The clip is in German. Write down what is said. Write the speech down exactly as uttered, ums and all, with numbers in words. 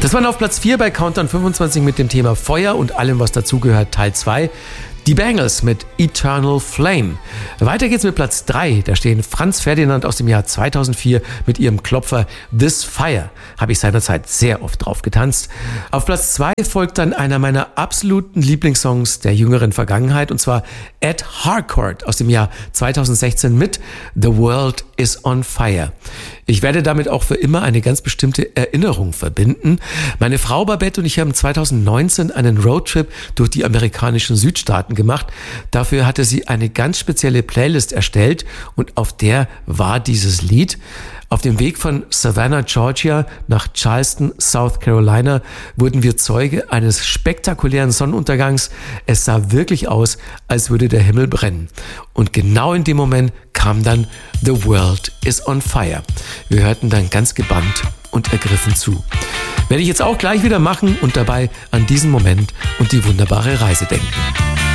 Das waren auf Platz vier bei Countdown fünfundzwanzig mit dem Thema Feuer und allem, was dazugehört, Teil zwei. Die Bangles mit Eternal Flame. Weiter geht's mit Platz drei. Da stehen Franz Ferdinand aus dem Jahr zweitausendvier mit ihrem Klopfer This Fire. Habe ich seinerzeit sehr oft drauf getanzt. Auf Platz zwei folgt dann einer meiner absoluten Lieblingssongs der jüngeren Vergangenheit, und zwar Ed Harcourt aus dem Jahr zweitausendsechzehn mit The World is on Fire. Ich werde damit auch für immer eine ganz bestimmte Erinnerung verbinden. Meine Frau Babette und ich haben zweitausendneunzehn einen Roadtrip durch die amerikanischen Südstaaten gemacht. Dafür hatte sie eine ganz spezielle Playlist erstellt und auf der war dieses Lied. Auf dem Weg von Savannah, Georgia nach Charleston, South Carolina wurden wir Zeuge eines spektakulären Sonnenuntergangs. Es sah wirklich aus, als würde der Himmel brennen. Und genau in dem Moment kam dann The World is on Fire. Wir hörten dann ganz gebannt und ergriffen zu. Werde ich jetzt auch gleich wieder machen und dabei an diesen Moment und die wunderbare Reise denken.